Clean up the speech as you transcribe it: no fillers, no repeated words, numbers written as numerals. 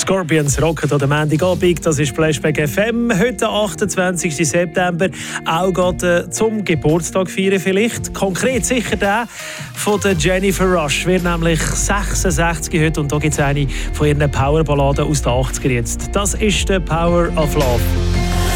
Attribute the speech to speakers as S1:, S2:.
S1: Scorpions rocken an der Montagabend, das ist Flashback FM. Heute, 28. September, auch gerade zum Geburtstag feiern vielleicht. Konkret sicher der von der Jennifer Rush. Wird nämlich 66 heute und da gibt es eine von ihren Powerballaden aus den 80er jetzt. Das ist der Power of Love.